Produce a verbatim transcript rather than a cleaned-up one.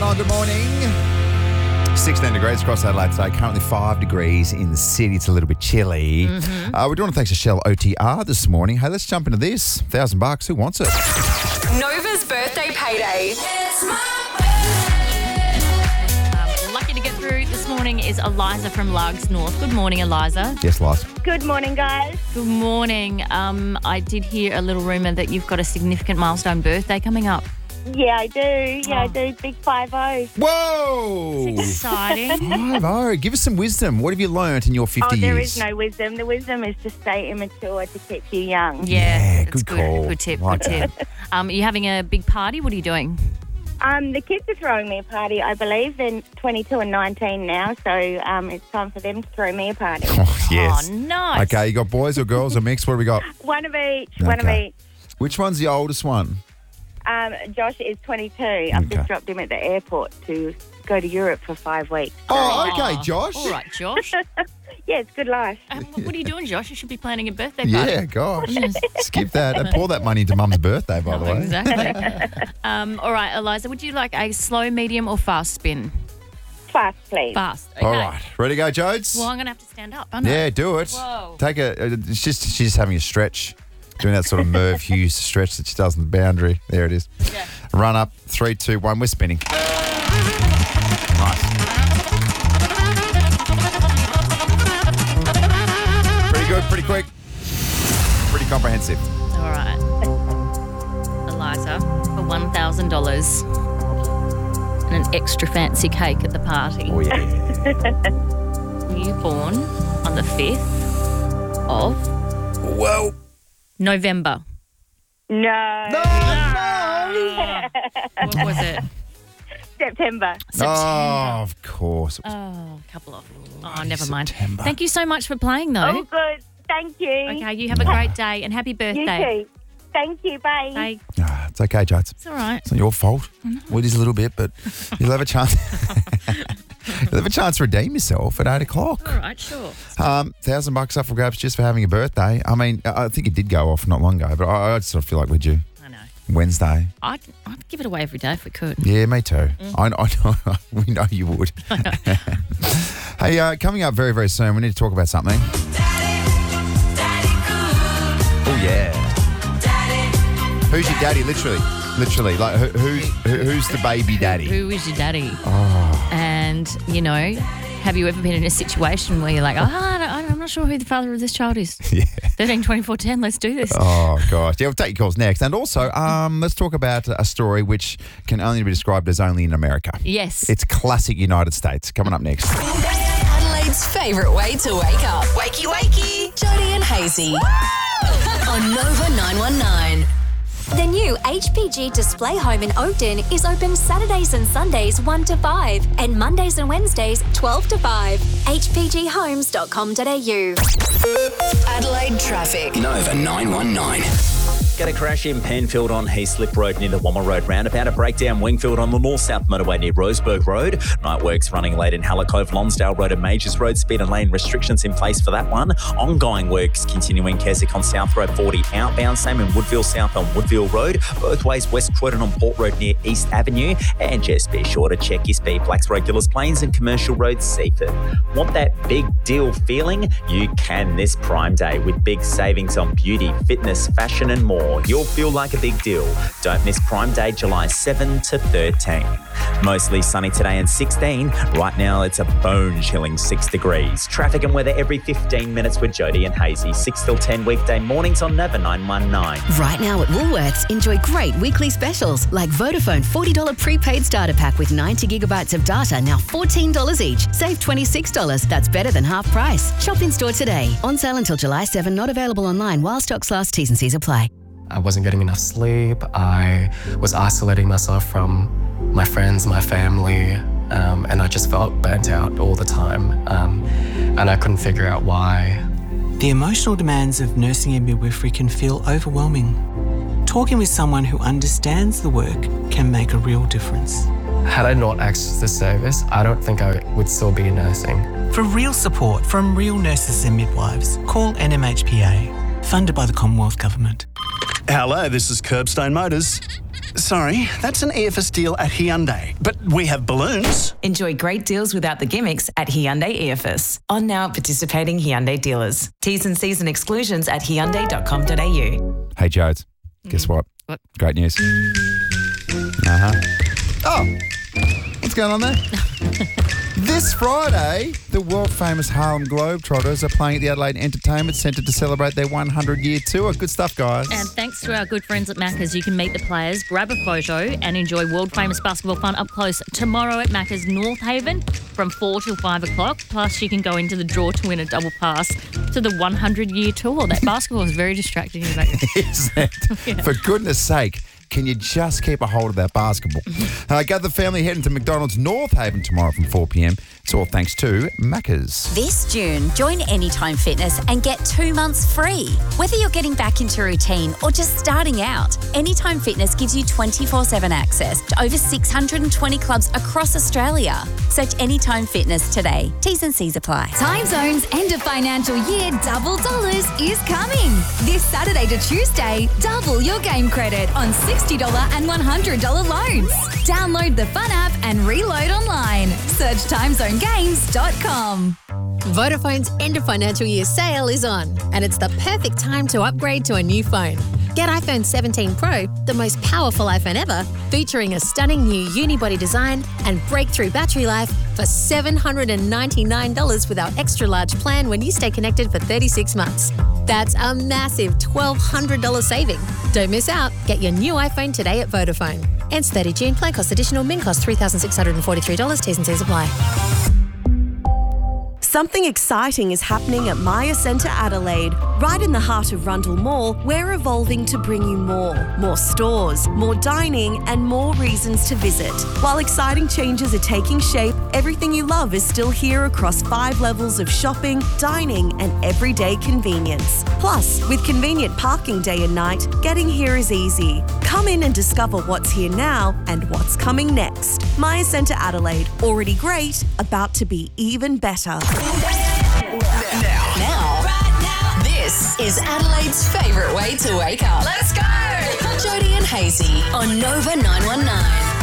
Oh, good morning. sixteen degrees across Adelaide today. Currently five degrees in the city. It's a little bit chilly. Mm-hmm. Uh, we do want to thank to Shell O T R this morning. Hey, let's jump into this. Thousand bucks. Who wants it? Nova's birthday payday. It's my birthday. Um, lucky to get through this morning is Eliza from Largs North. Good morning, Eliza. Yes, Liza. Good morning, guys. Good morning. Um, I did hear a little rumour that you've got a significant milestone birthday coming up. Yeah, I do. Yeah, Oh. I do. Big five oh. Whoa! It's exciting. five oh. Give us some wisdom. What have you learnt in your fifty Oh, there years? is no wisdom. The wisdom is to stay immature to keep you young. Yeah, Yeah, that's good call. Good tip, Like good tip. Um, are you having a big party? What are you doing? Um, the kids are throwing me a party. I believe they're twenty-two and nineteen now, so um, it's time for them to throw me a party. Oh, yes. Oh, nice. Okay, you got boys or girls or mixed? What have we got? One of each. One of Okay. each. Which one's the oldest one? Um, Josh is twenty-two. I've Okay. just dropped him at the airport to go to Europe for five weeks. Oh, okay, Oh, Josh. All right, Josh. Yeah, it's good life. Um, what are you doing, Josh? You should be planning a birthday party. Yeah, gosh. Skip that and pour that money into Mum's birthday, by the way. Exactly. um, all right, Eliza, would you like a slow, medium, or fast spin? Fast, please. Fast. Okay. All right. Ready to go, Jodes? Well, I'm going to have to stand up, aren't I? Yeah, do it. Whoa. Take a. uh, It's just she's just having a stretch, doing that sort of Merv Hughes stretch that she does on the boundary. There it is. Yeah. Run up. Three, two, one. We're spinning. Nice. Pretty good. Pretty quick. Pretty comprehensive. All right. Eliza, for one thousand dollars and an extra fancy cake at the party. Oh yeah. Were you born on the fifth of Whoa. November? No. No. What was it? September. Oh, of course. Oh, a couple of. Oh, never mind. September. Thank you so much for playing, though. Oh, good. Thank you. Okay, you have a great day and happy You birthday. too. Thank you. Bye. Bye. Ah, it's okay, Jodes. It's all right. It's not your fault. Well, it is a little bit, but you'll have a chance. You'll have a chance to redeem yourself at eight o'clock. All right, sure. Um, thousand bucks up for grabs just for having a birthday. I mean, I I think it did go off not long ago, but I, I just sort of feel like we're due I know. Wednesday. I'd, I'd give it away every day if we could. Yeah, me too. I, I know. We know you would. Hey, uh, coming up very, very soon, we need to talk about something. Oh yeah. Who's your daddy? Literally, literally. Like, who, who's who, who's the baby daddy? Who is your daddy? Oh, And, you know, have you ever been in a situation where you're like, oh, I don't, I don't- I'm not sure who the father of this child is? yeah. thirteen twenty-four ten, let's do this. Oh gosh. Yeah, we'll take your calls next. And also, um, let's talk about a story which can only be described as only in America. Yes. It's classic United States. Coming up next. Adelaide's favourite way to wake up. Wakey, wakey. Jody and Hazy. On Nova nine one nine. The new H P G Display Home in Oakden is open Saturdays and Sundays one to five and Mondays and Wednesdays twelve to five. h p g homes dot com dot a u. Adelaide traffic. Nova nine one nine. Get a crash in Penfield on Heathslip Road near the Wommer Road roundabout. A breakdown Wingfield on the north-south motorway near Roseburg Road. Night works running late in Hallicove, Lonsdale Road and Majors Road. Speed and lane restrictions in place for that one. Ongoing works continuing Keswick on South Road forty outbound. Same in Woodville South on Woodville Road. Both ways West Croydon on Port Road near East Avenue. And just be sure to check your speed flags, Regulars Plains and Commercial Road Seaford. Want that big deal feeling? You can this Prime Day with big savings on beauty, fitness, fashion and more. You'll feel like a big deal. Don't miss Prime Day, July seventh to thirteen. Mostly sunny today and sixteen. Right now it's a bone-chilling six degrees. Traffic and weather every fifteen minutes with Jody and Hazy. six till ten weekday mornings on Nova nine one nine. Right now at Woolworths, enjoy great weekly specials like Vodafone forty dollars prepaid starter pack with ninety gigabytes of data, now fourteen dollars each. Save twenty-six dollars. That's better than half price. Shop in store today. On sale until July seventh, not available online while stocks last. T's and C's apply. I wasn't getting enough sleep. I was isolating myself from my friends, my family, um, and I just felt burnt out all the time. Um, and I couldn't figure out why. The emotional demands of nursing and midwifery can feel overwhelming. Talking with someone who understands the work can make a real difference. Had I not accessed this service, I don't think I would still be nursing. For real support from real nurses and midwives, call N M H P A, funded by the Commonwealth Government. Hello, this is Curbstone Motors. Sorry, that's an E F S deal at Hyundai. But we have balloons. Enjoy great deals without the gimmicks at Hyundai E F S. On now at participating Hyundai dealers. T's and C's and exclusions at hyundai dot com dot a u. Hey, Jodes, guess what? What? Great news. Uh-huh. Oh, what's going on there? This Friday, the world-famous Harlem Globetrotters are playing at the Adelaide Entertainment Centre to celebrate their one hundred year tour. Good stuff, guys. And thanks to our good friends at Macca's, you can meet the players, grab a photo and enjoy world-famous basketball fun up close tomorrow at Macca's North Haven from four till five o'clock. Plus, you can go into the draw to win a double pass to the one hundred year tour. That basketball is very distracting. Isn't it? Yeah. For goodness sake. Can you just keep a hold of that basketball? uh, gather the family heading to McDonald's North Haven tomorrow from four p m. It's all thanks to Macca's. This June, join Anytime Fitness and get two months free. Whether you're getting back into routine or just starting out, Anytime Fitness gives you twenty-four seven access to over six hundred twenty clubs across Australia. Search Anytime Fitness today. T's and C's apply. Time Zone's end of financial year double dollars is coming. This Saturday to Tuesday, double your game credit on sixty dollars and one hundred dollars loans. Download the Fun app and reload online. Search time zone games dot com. Vodafone's end of financial year sale is on, and it's the perfect time to upgrade to a new phone. Get iPhone seventeen Pro, the most powerful iPhone ever, featuring a stunning new unibody design and breakthrough battery life for seven hundred ninety-nine dollars with our extra large plan when you stay connected for thirty-six months. That's a massive twelve hundred dollars saving. Don't miss out. Get your new iPhone today at Vodafone. Ends thirtieth of June. Plan cost additional. Min cost three thousand six hundred forty-three dollars. T's and C's apply. Something exciting is happening at Maya Centre Adelaide. Right in the heart of Rundle Mall, we're evolving to bring you more. More stores, more dining, and more reasons to visit. While exciting changes are taking shape, everything you love is still here across five levels of shopping, dining, and everyday convenience. Plus, with convenient parking day and night, getting here is easy. Come in and discover what's here now and what's coming next. Maya Centre Adelaide, already great, about to be even better. Now, now, right now, this is Adelaide's favourite way to wake up. Let's go! Jody and Hazy on Nova nine one nine.